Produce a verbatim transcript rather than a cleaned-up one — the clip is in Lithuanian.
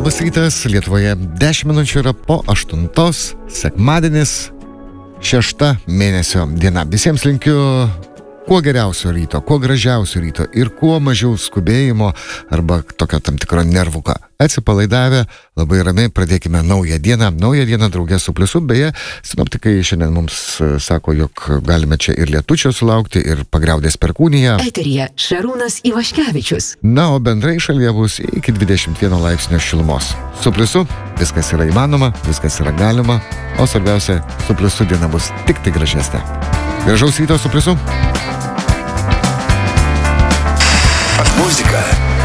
Labas rytas, Lietuvoje dešimt minučių yra po aštuntos, sekmadienis, šešta mėnesio diena. Visiems linkiu kuo geriausio ryto, kuo gražiausio ryto ir kuo mažiau skubėjimo arba tokio tam tikro nervuko. Atsipalaidavę, labai ramiai pradėkime naują dieną, naują dieną draugę su pliusu. Beje, sinoptikai šiandien mums sako, jog galime čia ir lietučio sulaukti, ir pagriaudės perkūniją. Eteryje Šarūnas Ivaškevičius. Na, o bendrai šalyje bus iki dvidešimt vieno laipsnio šilumos. Su pliusu viskas yra įmanoma, viskas yra galima, o svarbiausia, su pliusu diena bus tik tai gražesnė. Gražaus ryto su pliusu. Muzika